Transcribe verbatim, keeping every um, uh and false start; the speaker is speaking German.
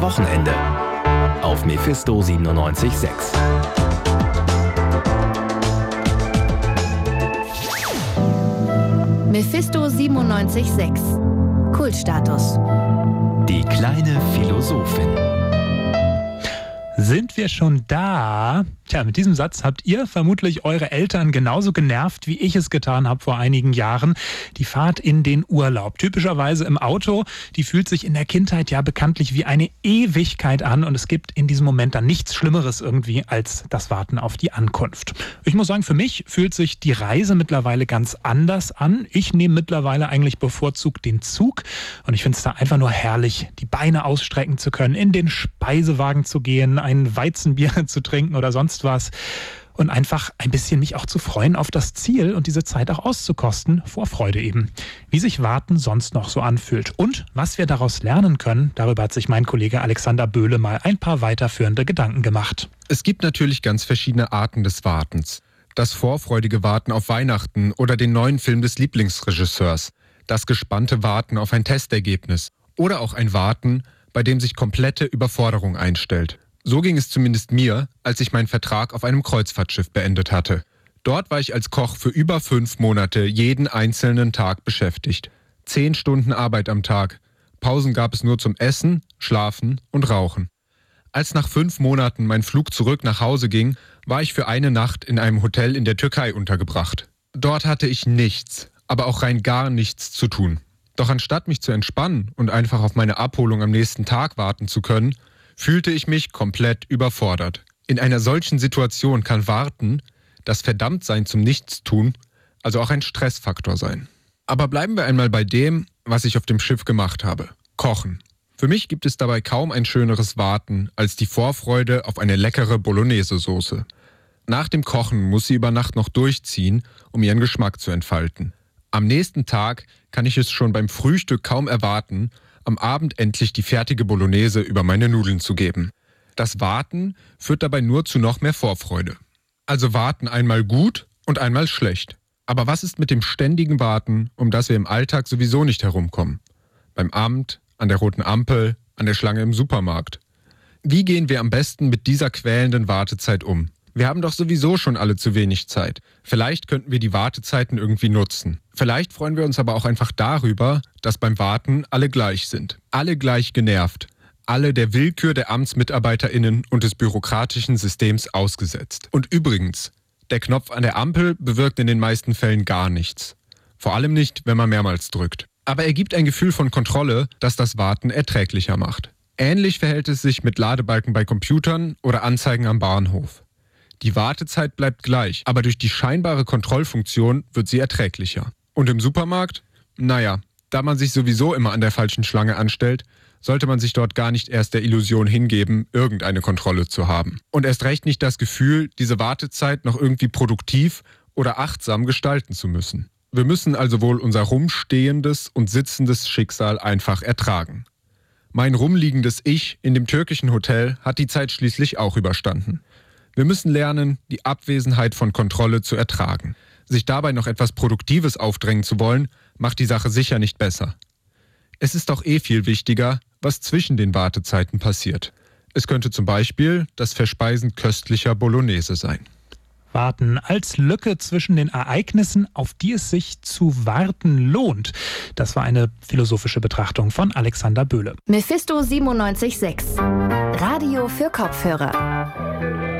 das Wochenende auf Mephisto siebenundneunzig Komma sechs. Mephisto siebenundneunzig Komma sechs. Kultstatus. Die kleine Philosophin. Sind wir schon da? Tja, mit diesem Satz habt ihr vermutlich eure Eltern genauso genervt, wie ich es getan habe vor einigen Jahren. Die Fahrt in den Urlaub, typischerweise im Auto, die fühlt sich in der Kindheit ja bekanntlich wie eine Ewigkeit an und es gibt in diesem Moment dann nichts Schlimmeres irgendwie als das Warten auf die Ankunft. Ich muss sagen, für mich fühlt sich die Reise mittlerweile ganz anders an. Ich nehme mittlerweile eigentlich bevorzugt den Zug und ich finde es da einfach nur herrlich, die Beine ausstrecken zu können, in den Speisewagen zu gehen, ein Weizenbier zu trinken oder sonst was und einfach ein bisschen mich auch zu freuen auf das Ziel und diese Zeit auch auszukosten, vor Freude eben. Wie sich Warten sonst noch so anfühlt und was wir daraus lernen können, darüber hat sich mein Kollege Alexander Böhle mal ein paar weiterführende Gedanken gemacht. Es gibt natürlich ganz verschiedene Arten des Wartens. Das vorfreudige Warten auf Weihnachten oder den neuen Film des Lieblingsregisseurs, das gespannte Warten auf ein Testergebnis oder auch ein Warten, bei dem sich komplette Überforderung einstellt. So ging es zumindest mir, als ich meinen Vertrag auf einem Kreuzfahrtschiff beendet hatte. Dort war ich als Koch für über fünf Monate jeden einzelnen Tag beschäftigt. Zehn Stunden Arbeit am Tag. Pausen gab es nur zum Essen, Schlafen und Rauchen. Als nach fünf Monaten mein Flug zurück nach Hause ging, war ich für eine Nacht in einem Hotel in der Türkei untergebracht. Dort hatte ich nichts, aber auch rein gar nichts zu tun. Doch anstatt mich zu entspannen und einfach auf meine Abholung am nächsten Tag warten zu können, fühlte ich mich komplett überfordert. In einer solchen Situation kann Warten, das Verdammtsein zum Nichtstun, also auch ein Stressfaktor sein. Aber bleiben wir einmal bei dem, was ich auf dem Schiff gemacht habe. Kochen. Für mich gibt es dabei kaum ein schöneres Warten als die Vorfreude auf eine leckere Bolognese-Soße. Nach dem Kochen muss sie über Nacht noch durchziehen, um ihren Geschmack zu entfalten. Am nächsten Tag kann ich es schon beim Frühstück kaum erwarten, am Abend endlich die fertige Bolognese über meine Nudeln zu geben. Das Warten führt dabei nur zu noch mehr Vorfreude. Also Warten einmal gut und einmal schlecht. Aber was ist mit dem ständigen Warten, um das wir im Alltag sowieso nicht herumkommen? Beim Amt, an der roten Ampel, an der Schlange im Supermarkt. Wie gehen wir am besten mit dieser quälenden Wartezeit um? Wir haben doch sowieso schon alle zu wenig Zeit. Vielleicht könnten wir die Wartezeiten irgendwie nutzen. Vielleicht freuen wir uns aber auch einfach darüber, dass beim Warten alle gleich sind. Alle gleich genervt. Alle der Willkür der AmtsmitarbeiterInnen und des bürokratischen Systems ausgesetzt. Und übrigens, der Knopf an der Ampel bewirkt in den meisten Fällen gar nichts. Vor allem nicht, wenn man mehrmals drückt. Aber er gibt ein Gefühl von Kontrolle, das das Warten erträglicher macht. Ähnlich verhält es sich mit Ladebalken bei Computern oder Anzeigen am Bahnhof. Die Wartezeit bleibt gleich, aber durch die scheinbare Kontrollfunktion wird sie erträglicher. Und im Supermarkt? Naja, da man sich sowieso immer an der falschen Schlange anstellt, sollte man sich dort gar nicht erst der Illusion hingeben, irgendeine Kontrolle zu haben. Und erst recht nicht das Gefühl, diese Wartezeit noch irgendwie produktiv oder achtsam gestalten zu müssen. Wir müssen also wohl unser rumstehendes und sitzendes Schicksal einfach ertragen. Mein rumliegendes Ich in dem türkischen Hotel hat die Zeit schließlich auch überstanden. Wir müssen lernen, die Abwesenheit von Kontrolle zu ertragen. Sich dabei noch etwas Produktives aufdrängen zu wollen, macht die Sache sicher nicht besser. Es ist doch eh viel wichtiger, was zwischen den Wartezeiten passiert. Es könnte zum Beispiel das Verspeisen köstlicher Bolognese sein. Warten als Lücke zwischen den Ereignissen, auf die es sich zu warten lohnt. Das war eine philosophische Betrachtung von Alexander Böhle. Mephisto siebenundneunzig Komma sechs. Radio für Kopfhörer.